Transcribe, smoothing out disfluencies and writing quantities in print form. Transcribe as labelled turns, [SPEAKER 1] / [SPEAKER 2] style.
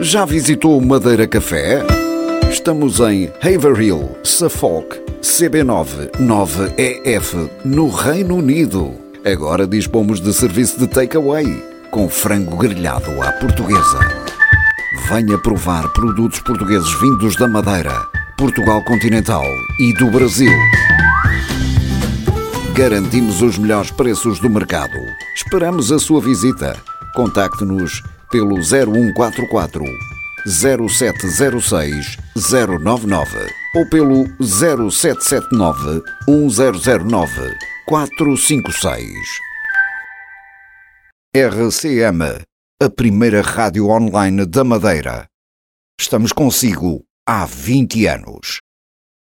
[SPEAKER 1] Já visitou o Madeira Café? Estamos em Haverhill, Suffolk, CB9 9EF, no Reino Unido. Agora dispomos de serviço de takeaway, com frango grelhado à portuguesa. Venha provar produtos portugueses vindos da Madeira, Portugal continental e do Brasil. Garantimos os melhores preços do mercado. Esperamos a sua visita. Contacte-nos pelo 0144 0706 099 ou pelo 0779 1009 456. RCM, a primeira rádio online da Madeira. Estamos consigo há 20 anos.